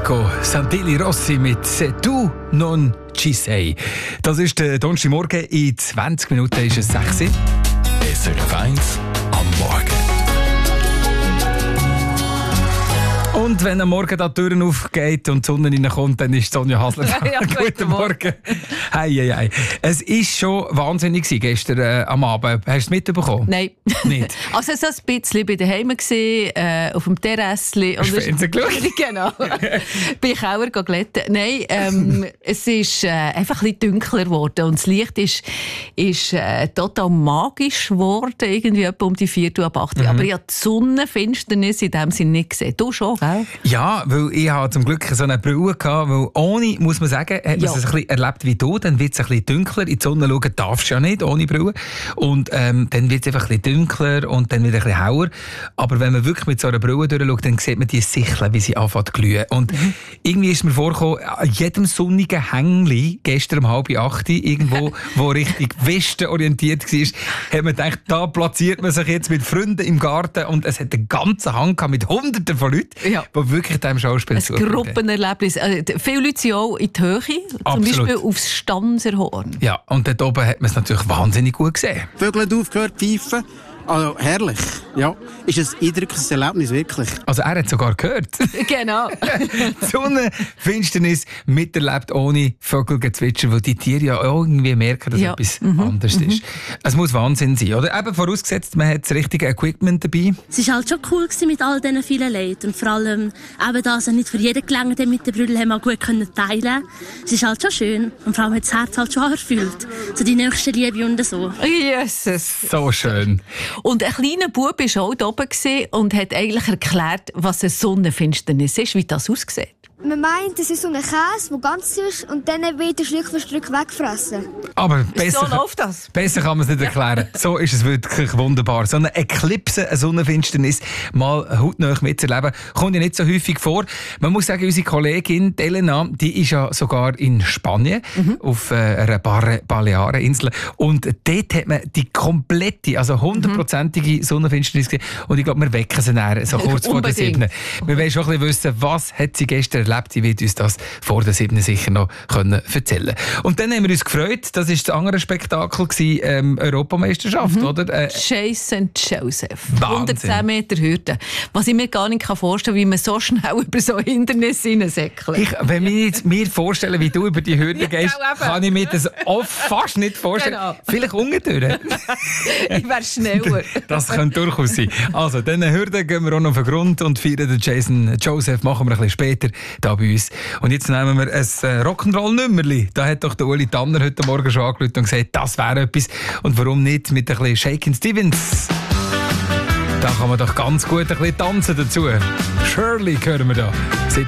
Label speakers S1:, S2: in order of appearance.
S1: Marco Santilli Rossi mit «Se tu non ci sei». Das ist der Donnerstagmorgen. In 20 Minuten ist es 6 Uhr.
S2: SRF 1 am Morgen.
S1: Und wenn am Morgen die Türen aufgeht und die Sonne reinkommt, dann ist Sonja Hasler da.
S3: Ja,
S1: Guten Morgen. Hey. Es war schon wahnsinnig gestern am Abend. Hast du es mitbekommen?
S3: Nein.
S1: Nicht?
S3: Also so ein bisschen bei daheim gewesen, auf dem Terrassli.
S1: Hast du Fernsehen geschaut?
S3: Genau. Bin ich auch glätten. Nein, es ist einfach ein bisschen dunkler geworden und das Licht ist total magisch geworden, irgendwie etwa um die 4 Uhr ab 8 Uhr. Aber ich habe die Sonnenfinsternis in dem Sinne nicht gesehen. Du schon, gell?
S1: Ja, weil ich habe zum Glück so eine Brille gehabt, weil ohne, muss man sagen, hat man es ein bisschen erlebt wie du, dann wird es ein bisschen dunkler, in die Sonne schauen darfst du ja nicht, ohne Brille, und dann wird es einfach ein bisschen dunkler und dann wieder ein bisschen hauer, aber wenn man wirklich mit so einer Brille durchschaut, dann sieht man die Sicheln, wie sie anfangen zu glühen, und irgendwie ist mir vorgekommen, an jedem sonnigen Hängli, gestern um 7:30, irgendwo, wo Richtung Westen orientiert war, hat man gedacht, da platziert man sich jetzt mit Freunden im Garten, und es hat einen ganzen Hang gehabt mit Hunderten von Leuten, die wirklich diesem Schauspiel zuhören.
S3: Ein Gruppenerlebnis. Viele Leute sind auch in die Höhe, zum Beispiel aufs Stanserhorn.
S1: Ja, und dort oben hat man es natürlich wahnsinnig gut gesehen.
S4: Vögel haben aufgehört zu pfeifen. Also herrlich. Ja, ist ein eindrückliches Erlebnis, wirklich.
S1: Also er hat sogar gehört.
S3: Genau.
S1: Die Sonnenfinsternis miterlebt ohne Vogelgezwitscher, weil die Tiere ja irgendwie merken, dass etwas anders ist. Es muss Wahnsinn sein, oder? Eben vorausgesetzt, man hat das richtige Equipment dabei.
S5: Es war halt schon cool mit all diesen vielen Leuten. Und vor allem eben, dass er nicht für jeden gelangen, der mit der Brille haben wir gut teilen können. Es ist halt schon schön. Und vor allem hat das Herz halt schon erfüllt. So die nächste Liebe und so.
S3: Jesus.
S1: So schön.
S3: Und ein kleiner Bub war auch da oben und hat eigentlich erklärt, was eine Sonnenfinsternis ist, wie das aussieht.
S6: Man meint, es ist so ein Käse, der ganz ist und dann wird er Stück für Stück weggefressen.
S1: Aber
S3: so läuft das.
S1: Besser kann man es nicht erklären. So ist es wirklich wunderbar. So eine Eclipse, eine Sonnenfinsternis, mal hautnah mitzuerleben, kommt ja nicht so häufig vor. Man muss sagen, unsere Kollegin Elena, die ist ja sogar in Spanien, auf einer Baleareninsel. Und dort hat man die komplette, also 100%ige Sonnenfinsternis gesehen. Und ich glaube, wir wecken sie näher, so kurz vor der 7. Wir wollen schon ein bisschen wissen, was hat sie gestern erlebt. Sie wird uns das vor der 7 sicher noch erzählen. Und dann haben wir uns gefreut, das war das andere Spektakel, Europameisterschaft, oder?
S3: Jason Joseph.
S1: Wahnsinn.
S3: 110 Meter Hürde. Was ich mir gar nicht vorstellen kann, wie man so schnell über so Hindernisse hineinsäckelt.
S1: Wenn ich jetzt mir vorstelle, wie du über die Hürde gehst, kann ich mir das oft fast nicht vorstellen. Genau. Vielleicht unten.
S3: Ich wäre schneller.
S1: Das könnte durchaus sein. Also, diese Hürde gehen wir auch noch auf den Grund und feiern den Jason Joseph, machen wir ein bisschen später da bei uns. Und jetzt nehmen wir ein Rock'n'Roll-Nummerli. Da hat doch der Uli Tanner heute Morgen schon angerufen und gesagt, das wäre etwas. Und warum nicht mit ein bisschen Shakin' Stevens? Da kann man doch ganz gut ein bisschen tanzen dazu. Shirley hören wir da.